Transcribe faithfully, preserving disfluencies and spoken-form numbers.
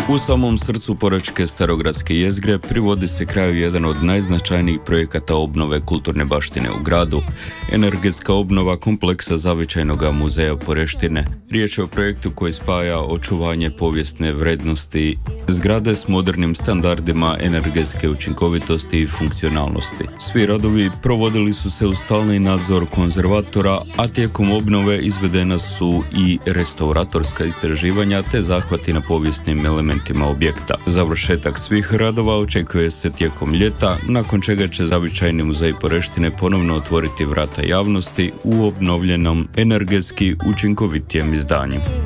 U samom srcu Porečke starogradske jezgre privodi se kraju jedan od najznačajnijih projekata obnove kulturne baštine u gradu, energetska obnova kompleksa Zavičajnog muzeja Poreštine. Riječ je o projektu koji spaja očuvanje povijesne vrednosti zgrade s modernim standardima energetske učinkovitosti i funkcionalnosti. Svi radovi provodili su se uz stalni nadzor konzervatora, a tijekom obnove izvedena su i restauratorska istraživanja te zahvati na povijesnim elementima objekta. Završetak svih radova očekuje se tijekom ljeta, nakon čega će Zavičajni muzej Poreštine ponovno otvoriti vrata javnosti u obnovljenom energetski učinkovitijem izdanju.